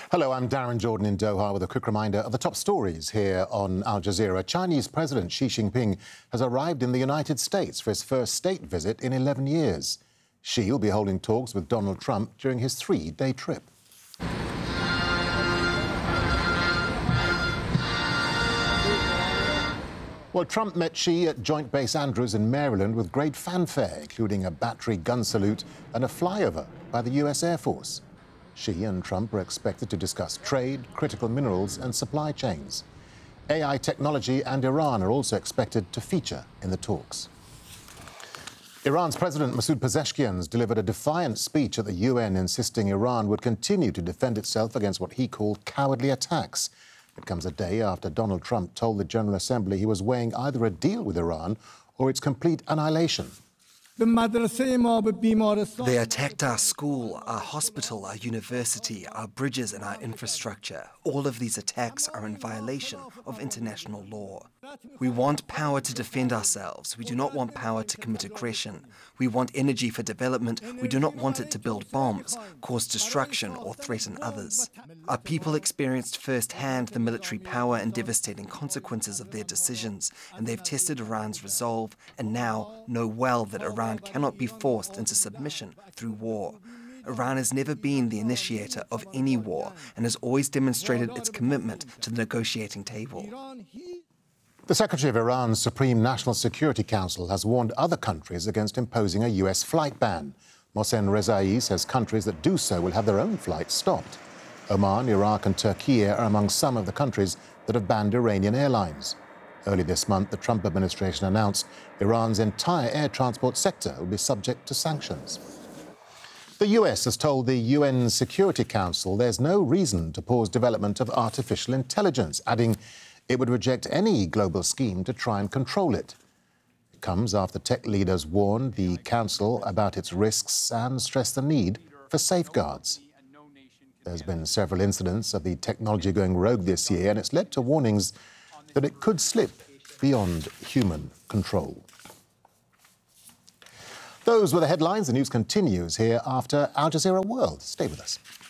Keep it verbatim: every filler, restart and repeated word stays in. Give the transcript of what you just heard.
Hello, I'm Darren Jordan in Doha with a quick reminder of the top stories here on Al Jazeera. Chinese President Xi Jinping has arrived in the United States for his first state visit in eleven years. Xi will be holding talks with Donald Trump during his three-day trip. Well, Trump met Xi at Joint Base Andrews in Maryland with great fanfare, including a battery gun salute and a flyover by the U S Air Force. Xi and Trump are expected to discuss trade, critical minerals and supply chains. A I technology and Iran are also expected to feature in the talks. Iran's President Masoud Pezeshkian delivered a defiant speech at the U N, insisting Iran would continue to defend itself against what he called cowardly attacks. It comes a day after Donald Trump told the General Assembly he was weighing either a deal with Iran or its complete annihilation. They attacked our school, our hospital, our university, our bridges and our infrastructure. All of these attacks are in violation of international law. We want power to defend ourselves. We do not want power to commit aggression. We want energy for development. We do not want it to build bombs, cause destruction or threaten others. Our people experienced firsthand the military power and devastating consequences of their decisions, and they've tested Iran's resolve and now know well that Iran cannot be forced into submission through war. Iran has never been the initiator of any war and has always demonstrated its commitment to the negotiating table. The Secretary of Iran's Supreme National Security Council has warned other countries against imposing a U S flight ban. Mohsen Rezai says countries that do so will have their own flights stopped. Oman, Iraq and Turkey are among some of the countries that have banned Iranian airlines. Early this month, the Trump administration announced Iran's entire air transport sector will be subject to sanctions. The U S has told the U N Security Council there's no reason to pause development of artificial intelligence, adding it would reject any global scheme to try and control it. It comes after tech leaders warned the Council about its risks and stressed the need for safeguards. There's been several incidents of the technology going rogue this year, and it's led to warnings that it could slip beyond human control. Those were the headlines. The news continues here after Al Jazeera World. Stay with us.